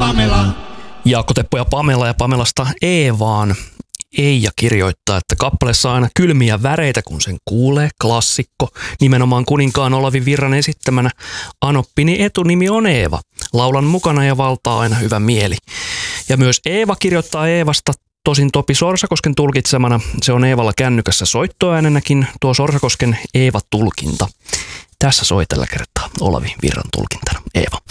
Pamela. Jaakko Teppo ja Pamelasta Eevaan. Eija kirjoittaa, että kappaleessa on aina kylmiä väreitä, kun sen kuulee. Klassikko. Nimenomaan kuninkaan Olavi Virran esittämänä. Anoppini etunimi on Eeva. Laulan mukana ja valtaa aina hyvä mieli. Ja myös Eeva kirjoittaa Eevasta. Tosin Topi Sorsakosken tulkitsemana. Se on Eevalla kännykässä soittoäänenäkin tuo Sorsakosken Eeva-tulkinta. Tässä soi tällä kertaa Olavi Virran tulkintana Eeva.